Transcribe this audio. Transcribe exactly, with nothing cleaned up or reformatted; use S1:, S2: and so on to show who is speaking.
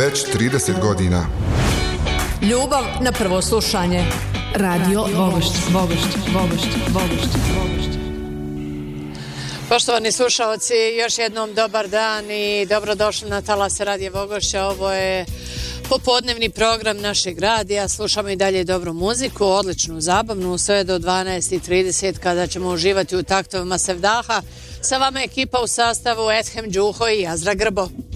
S1: već trideset godina.
S2: Ljubav na prvo slušanje. Radio Vogošć, Vogošć, Vogošć, Vogošć, Vogošć.
S3: Poštovani slušalci, još jednom dobar dan i dobrodošli na talase Radija Vogošća. Ovo je popodnevni program našeg radija. Slušamo i dalje dobru muziku, odličnu, zabavnu, sve do dvanaest i trideset kada ćemo uživati u taktovima Sevdaha. Sa vama ekipa u sastavu Ethem Đuho i Azra Grbo.